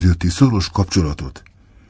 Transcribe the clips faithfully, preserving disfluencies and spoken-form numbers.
közötti szoros kapcsolatot.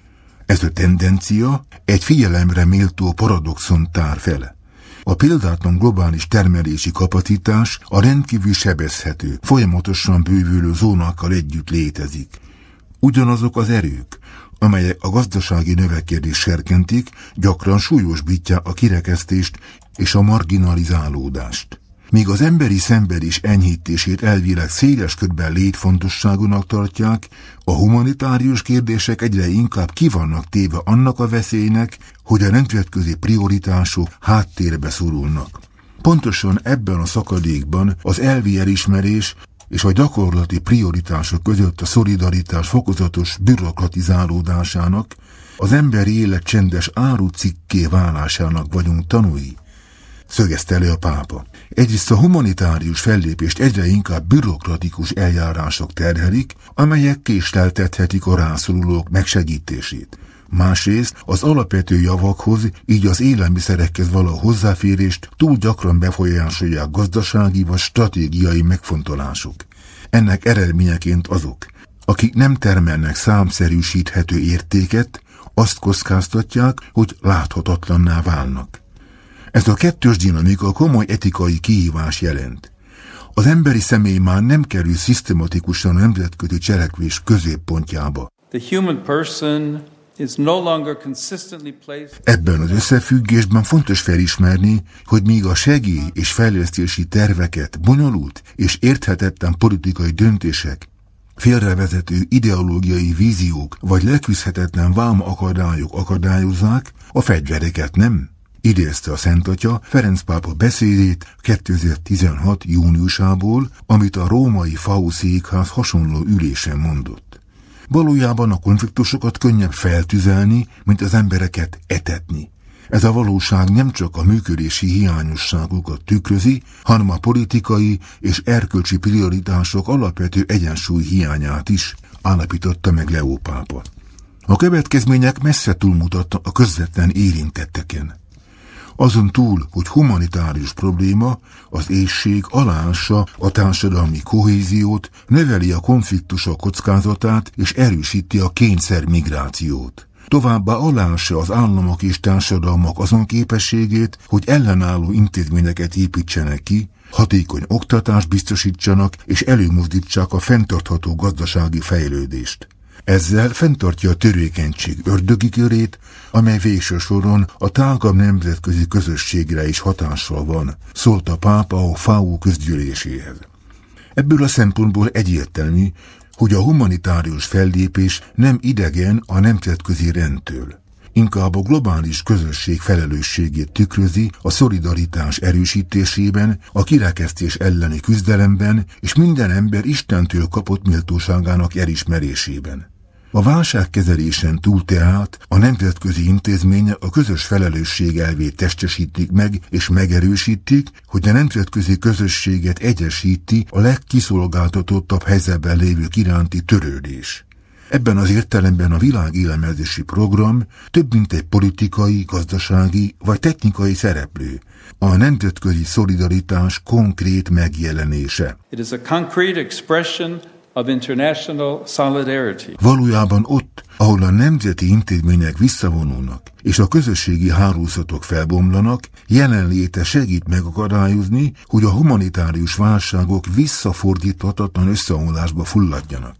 Ez a tendencia egy figyelemre méltó paradoxon tár fel. A példátlan globális termelési kapacitás a rendkívül sebezhető, folyamatosan bővülő zónákkal együtt létezik. Ugyanazok az erők, amelyek a gazdasági növekedést serkentik, gyakran súlyosbítják a kirekesztést és a marginalizálódást. Míg az emberi szenvedés enyhítését elvileg széles körben létfontosságúnak tartják, a humanitárius kérdések egyre inkább ki vannak téve annak a veszélynek, hogy a nemzetközi prioritások háttérbe szorulnak. Pontosan ebben a szakadékban az elvi elismerés és a gyakorlati prioritások között a szolidaritás fokozatos bürokratizálódásának, az emberi élet csendes árucikké válásának vagyunk tanúi, szögezte le a pápa. Egyrészt a humanitárius fellépést egyre inkább bürokratikus eljárások terhelik, amelyek késleltethetik a rászorulók megsegítését. Másrészt az alapvető javakhoz, így az élelmiszerekhez való hozzáférést túl gyakran befolyásolják gazdasági vagy stratégiai megfontolások. Ennek eredményeként azok, akik nem termelnek számszerűsíthető értéket, azt kockáztatják, hogy láthatatlanná válnak. Ez a kettős dinamika komoly etikai kihívás jelent. Az emberi személy már nem kerül szisztematikusan a nemzetközi cselekvés középpontjába. The human person is no longer consistently placed... Ebben az összefüggésben fontos felismerni, hogy míg a segély és fejlesztési terveket bonyolult és érthetetlen politikai döntések, félrevezető ideológiai víziók vagy leküzdhetetlen vámakadályok akadályozzák, a fegyvereket nem. Idézte a Szent Atya Ferenc pápa beszédét kétezer-tizenhat júniusából, amit a római F A U székház hasonló ülésen mondott. Valójában a konfliktusokat könnyebb feltüzelni, mint az embereket etetni. Ez a valóság nem csak a működési hiányosságokat tükrözi, hanem a politikai és erkölcsi prioritások alapvető egyensúly hiányát is, állapította meg Leó pápa. A következmények messze túlmutattak a közvetlen érintetteken. Azon túl, hogy humanitárius probléma, az éhség aláássa a társadalmi kohéziót, növeli a konfliktusok kockázatát és erősíti a kényszermigrációt. Továbbá aláássa az államok és társadalmak azon képességét, hogy ellenálló intézményeket építsenek ki, hatékony oktatást biztosítsanak és előmozdítsák a fenntartható gazdasági fejlődést. Ezzel fenntartja a törékenység ördögi körét, amely végső soron a tágabb nemzetközi közösségre is hatással van, szólt a pápa a F A U közgyűléséhez. Ebből a szempontból egyértelmű, hogy a humanitárius fellépés nem idegen a nemzetközi rendtől. Inkább a globális közösség felelősségét tükrözi a szolidaritás erősítésében, a kirekesztés elleni küzdelemben és minden ember Istentől kapott méltóságának elismerésében. A válságkezelésen túl tehát a nemzetközi intézmények a közös felelősség elvét testesítik meg és megerősítik, hogy a nemzetközi közösséget egyesíti a legkiszolgáltatottabb helyzetben lévők iránti törődés. Ebben az értelemben a világélelmezési program több mint egy politikai, gazdasági vagy technikai szereplő, a nemzetközi szolidaritás konkrét megjelenése. It is a concrete expression of international solidarity. Valójában ott, ahol a nemzeti intézmények visszavonulnak és a közösségi hálózatok felbomlanak, jelenléte segít megakadályozni, hogy a humanitárius válságok visszafordíthatatlan összeomlásba fulladjanak.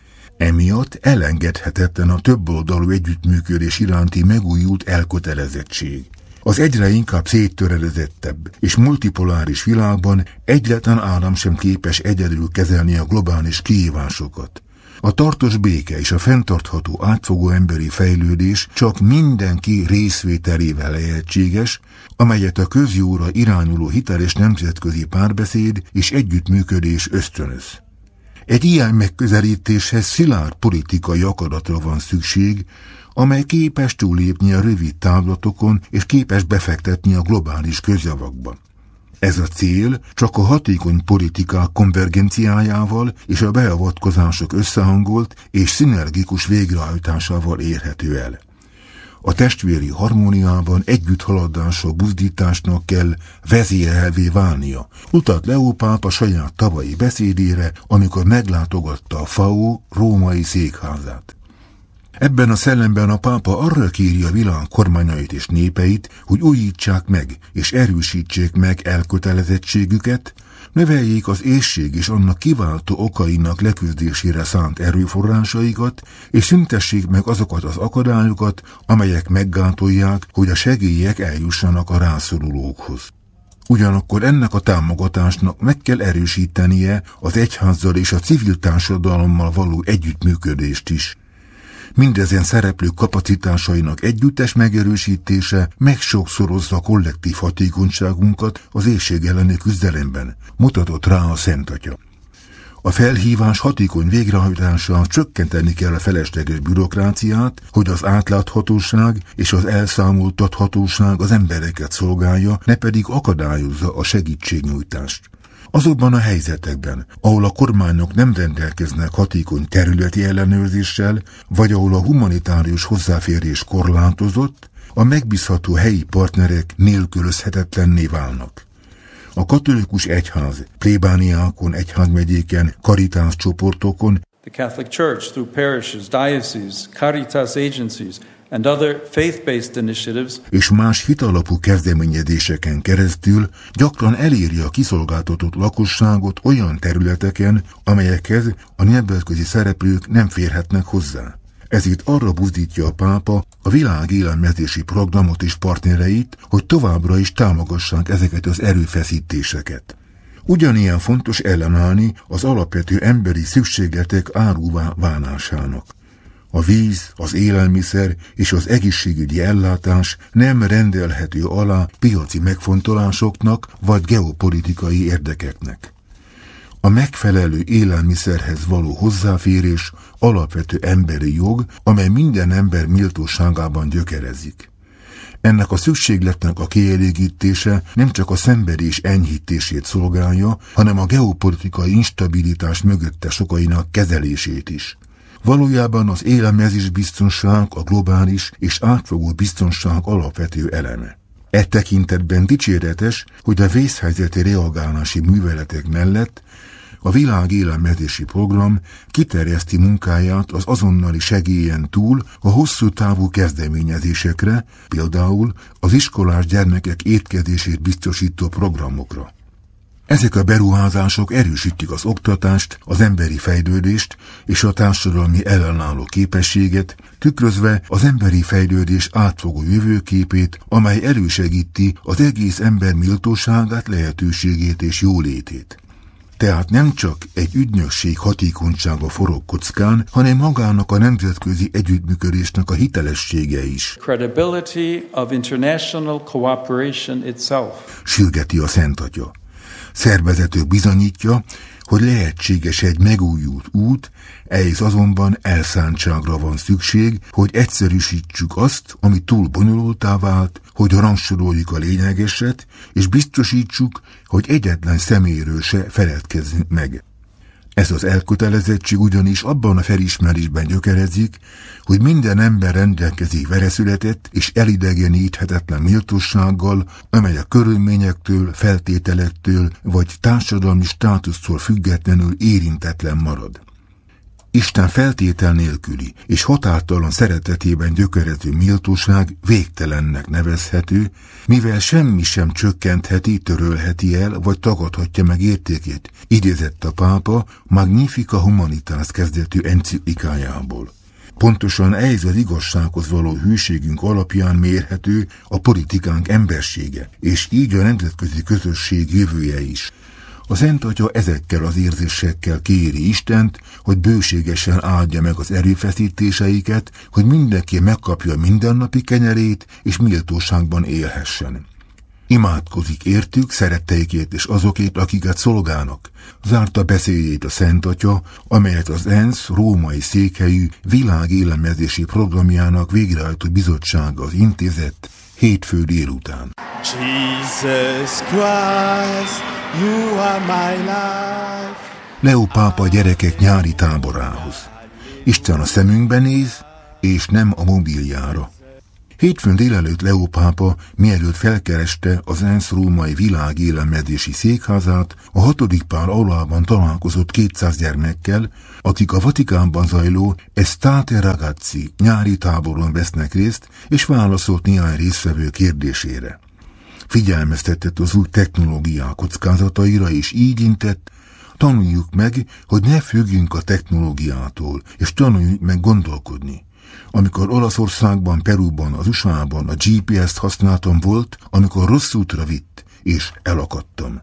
Emiatt elengedhetetlen a többoldalú együttműködés iránti megújult elkötelezettség. Az egyre inkább széttöredezettebb és multipoláris világban egyetlen állam sem képes egyedül kezelni a globális kihívásokat. A tartós béke és a fenntartható átfogó emberi fejlődés csak mindenki részvételével lehetséges, amelyet a közjóra irányuló hiteles nemzetközi párbeszéd és együttműködés ösztönöz. Egy ilyen megközelítéshez szilárd politikai akaratra van szükség, amely képes túllépni a rövid távlatokon és képes befektetni a globális közjavakba. Ez a cél csak a hatékony politikák konvergenciájával és a beavatkozások összehangolt és szinergikus végrehajtásával érhető el. A testvéri harmóniában együtthaladásra buzdításnak kell vezérelvé válnia, utalt Leó pápa saját tavalyi beszédére, amikor meglátogatta a FAO római székházát. Ebben a szellemben a pápa arra kéri a világ kormányait és népeit, hogy újítsák meg és erősítsék meg elkötelezettségüket, növeljék az éhség és annak kiváltó okainak leküzdésére szánt erőforrásaikat, és szüntessék meg azokat az akadályokat, amelyek meggátolják, hogy a segélyek eljussanak a rászorulókhoz. Ugyanakkor ennek a támogatásnak meg kell erősítenie az egyházzal és a civil társadalommal való együttműködést is. Mindezen szereplők kapacitásainak együttes megerősítése megsokszorozza kollektív hatékonyságunkat az éhség elleni küzdelemben, mutatott rá a Szent Atya. A felhívás hatékony végrehajtása csökkenteni kell a felesleges bürokráciát, hogy az átláthatóság és az elszámoltathatóság az embereket szolgálja, ne pedig akadályozza a segítségnyújtást. Azokban a helyzetekben, ahol a kormányok nem rendelkeznek hatékony területi ellenőrzéssel, vagy ahol a humanitárius hozzáférés korlátozott, a megbízható helyi partnerek nélkülözhetetlenné válnak. A katolikus egyház plébániákon, egyházmegyéken, Caritas csoportokon, the Catholic Church through parishes, dioceses, Caritas agencies and other faith-based initiatives, és más hitalapú kezdeményezéseken keresztül gyakran eléri a kiszolgáltatott lakosságot olyan területeken, amelyekhez a nemzetközi szereplők nem férhetnek hozzá. Ezért arra buzdítja a pápa a világ élelmezési programot és partnereit, hogy továbbra is támogassák ezeket az erőfeszítéseket. Ugyanilyen fontos ellenállni az alapvető emberi szükségletek áruvá válásának. A víz, az élelmiszer és az egészségügyi ellátás nem rendelhető alá piaci megfontolásoknak vagy geopolitikai érdekeknek. A megfelelő élelmiszerhez való hozzáférés alapvető emberi jog, amely minden ember méltóságában gyökerezik. Ennek a szükségletnek a kielégítése nem csak a szenvedés enyhítését szolgálja, hanem a geopolitikai instabilitás mögötte sokainak kezelését is. Valójában az élelmezés biztonság a globális és átfogó biztonság alapvető eleme. E tekintetben dicséretes, hogy a vészhelyzeti reagálási műveletek mellett a Világ élelmezési program kiterjeszti munkáját az azonnali segélyen túl a hosszú távú kezdeményezésekre, például az iskolás gyermekek étkezését biztosító programokra. Ezek a beruházások erősítik az oktatást, az emberi fejlődést és a társadalmi ellenálló képességet, tükrözve az emberi fejlődés átfogó jövőképét, amely elősegíti az egész ember méltóságát, lehetőségét és jólétét. Tehát nem csak egy ügynökség hatékonysága forog kockán, hanem magának a nemzetközi együttműködésnek a hitelessége is. Credibility of international cooperation itself. Sürgeti a Szent Atya. Szervezetük bizonyítja, hogy lehetséges egy megújult út, ehhez azonban elszántságra van szükség, hogy egyszerűsítsük azt, ami túl bonyolultá vált, hogy rangsoroljuk a lényegeset, és biztosítsuk, hogy egyetlen személyről se feledkezzünk meg. Ez az elkötelezettség ugyanis abban a felismerésben gyökerezik, hogy minden ember rendelkezik vereszületett és elidegeníthetetlen méltósággal, amely a körülményektől, feltételektől vagy társadalmi státusztól függetlenül érintetlen marad. Isten feltétel nélküli és határtalan szeretetében gyökerező méltóság végtelennek nevezhető, mivel semmi sem csökkentheti, törölheti el, vagy tagadhatja meg értékét, idézett a pápa Magnificat Humanitas kezdetű enciklikájából. Pontosan ez az igazsághoz való hűségünk alapján mérhető a politikánk embersége, és így a nemzetközi közösség jövője is. A Szent Atya ezekkel az érzésekkel kéri Istent, hogy bőségesen áldja meg az erőfeszítéseiket, hogy mindenki megkapja mindennapi kenyerét, és méltóságban élhessen. Imádkozik értük, szeretteikért és azokért, akiket szolgálnak. Zárta beszédjét a Szent Atya, amelyet az ENSZ római székhelyű világ élelmezési programjának végrehajtó bizottsága az intézet hétfő délután. Jesus Christ, you are my life. Leó pápa a gyerekek nyári táborához. Isten a szemünkbe néz, és nem a mobiljára. Hétfőn délelőtt Leó pápa, mielőtt felkereste az ENSZ római világélelmezési székházát, a hatodik Pál aulában találkozott kétszáz gyermekkel, akik a Vatikánban zajló Estate Ragazzi nyári táboron vesznek részt, és válaszolt néhány résztvevő kérdésére. Figyelmeztetett az új technológiák kockázataira, és így intett: tanuljuk meg, hogy ne függjünk a technológiától, és tanuljuk meg gondolkodni. Amikor Olaszországban, Perúban, az u es á-ban a gé pé es-t használtam, volt, amikor rossz útra vitt, és elakadtam.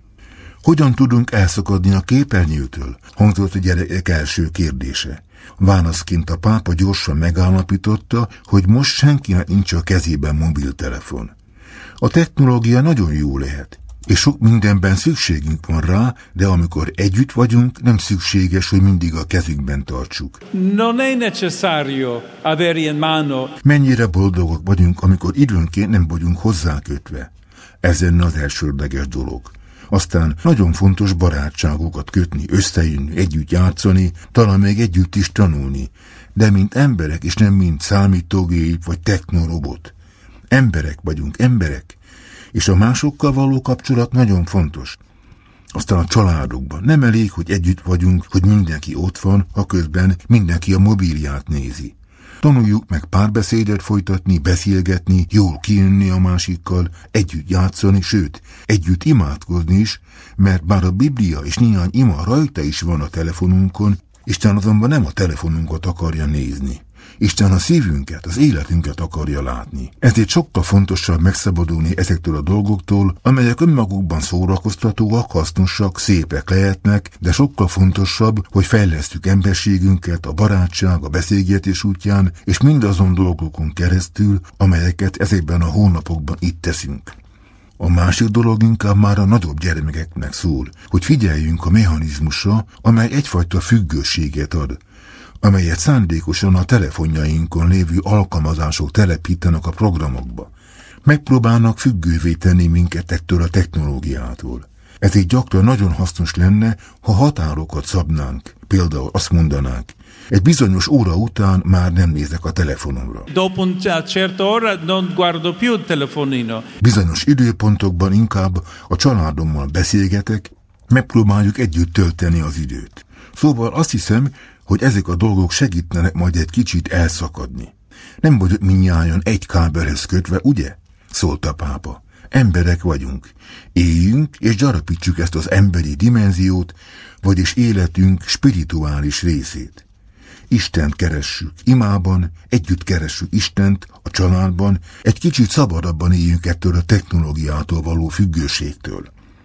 Hogyan tudunk elszakadni a képernyőtől? Hangzott a gyerekek első kérdése. Válaszként a pápa gyorsan megállapította, hogy most senkinek nincs a kezében mobiltelefon. A technológia nagyon jó lehet, és sok mindenben szükségünk van rá, de amikor együtt vagyunk, nem szükséges, hogy mindig a kezünkben tartsuk. Non è necessario avere in mano. Mennyire boldogok vagyunk, amikor időnként nem vagyunk hozzákötve. Ez lenne az elsődleges dolog. Aztán nagyon fontos barátságokat kötni, összejönni, együtt játszani, talán még együtt is tanulni, de mint emberek, és nem mint számítógép vagy technorobot. Emberek vagyunk, emberek. És a másokkal való kapcsolat nagyon fontos. Aztán a családokban nem elég, hogy együtt vagyunk, hogy mindenki ott van, ha közben mindenki a mobilját nézi. Tanuljuk meg párbeszédet folytatni, beszélgetni, jól kijönni a másikkal, együtt játszani, sőt, együtt imádkozni is, mert bár a Biblia és néhány ima rajta is van a telefonunkon, Isten azonban nem a telefonunkat akarja nézni. Isten a szívünket, az életünket akarja látni. Ezért sokkal fontosabb megszabadulni ezektől a dolgoktól, amelyek önmagukban szórakoztatóak, hasznosak, szépek lehetnek, de sokkal fontosabb, hogy fejlesztjük emberségünket a barátság, a beszélgetés útján, és mindazon dolgokon keresztül, amelyeket ezekben a hónapokban itt teszünk. A másik dolog inkább már a nagyobb gyermekeknek szól, hogy figyeljünk a mechanizmusra, amely egyfajta függőséget ad, amelyet szándékosan a telefonjainkon lévő alkalmazások telepítenek a programokba. Megpróbálnak függővé tenni minket ettől a technológiától. Ezért gyakran nagyon hasznos lenne, ha határokat szabnánk. Például azt mondanánk: egy bizonyos óra után már nem nézek a telefonomra. Dopo una certa ora non guardo più il telefonino. Bizonyos időpontokban inkább a családommal beszélgetek, megpróbáljuk együtt tölteni az időt. Szóval azt hiszem, hogy ezek a dolgok segítenek majd egy kicsit elszakadni. Nem vagyok mindnyájan egy kábelhez kötve, ugye? Szólt a pápa. Emberek vagyunk. Éljünk és gyarapítsuk ezt az emberi dimenziót, vagyis életünk spirituális részét. Istent keressük imában, együtt keressük Istent a családban, egy kicsit szabadabban éljünk ettől a technológiától való függőségtől.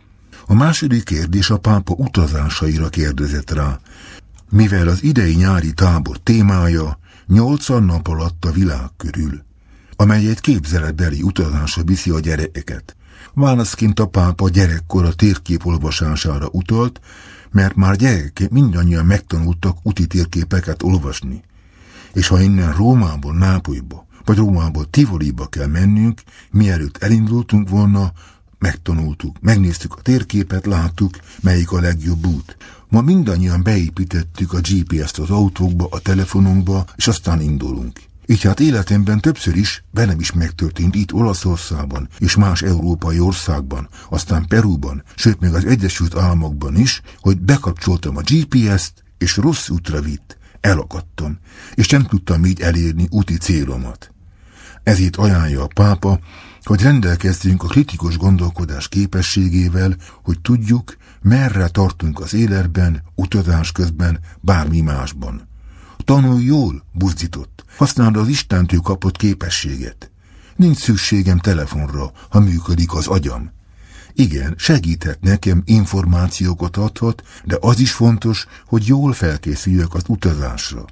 A második kérdés a pápa utazásaira kérdezett rá, mivel az idei nyári tábor témája nyolcvan nap alatt a világ körül, amely egy képzeletbeli utazásra viszi a gyerekeket. Válaszként a pápa gyerekkora térkép olvasására utalt, mert már gyerekek mindannyian megtanultak úti térképeket olvasni. És ha innen Rómából Nápolyba, vagy Rómából Tivoliba kell mennünk, mielőtt elindultunk volna, megtanultuk, megnéztük a térképet, láttuk, melyik a legjobb út. Ma mindannyian beépítettük a gé pé es-t az autókba, a telefonunkba, és aztán indulunk. Így hát életemben többször is, velem is megtörtént itt Olaszországban és más európai országban, aztán Perúban, sőt még az Egyesült Államokban is, hogy bekapcsoltam a gé pé es-t, és rossz útra vitt, elakadtam, és nem tudtam így elérni úti célomat. Ezért ajánlja a pápa, hogy rendelkezzünk a kritikus gondolkodás képességével, hogy tudjuk, merre tartunk az életben, utazás közben, bármi másban. Tanulj jól, buzdított, használd az Istentől kapott képességet. Nincs szükségem telefonra, ha működik az agyam. Igen, segíthet nekem, információkat adhat, de az is fontos, hogy jól felkészüljek az utazásra.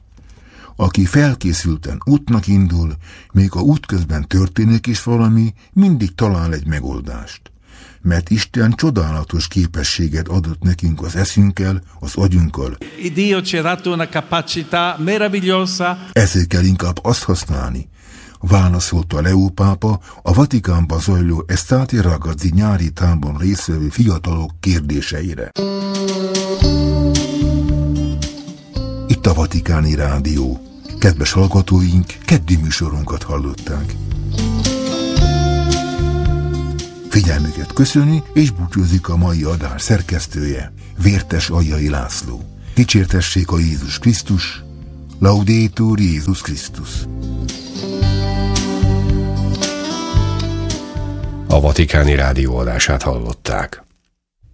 Aki felkészülten útnak indul, még a út közben történik is valami, mindig talál egy megoldást. Mert Isten csodálatos képességet adott nekünk az eszünkkel, az agyunkkal. Dio ci ha dato una capacità meravigliosa. Ezért kell inkább azt használni, válaszolta Leó pápa a Vatikánban zajló Estate Ragazzi nyári tábor résztvevő fiatalok kérdéseire. Itt a Vatikáni Rádió. Kedves hallgatóink, keddi műsorunkat hallották. Figyelmüket köszöni és búcsúzik a mai adás szerkesztője, Vértes Aljai László. Dicsértessék a Jézus Krisztus, Laudetur Jézus Krisztus. A Vatikáni Rádió adását hallották.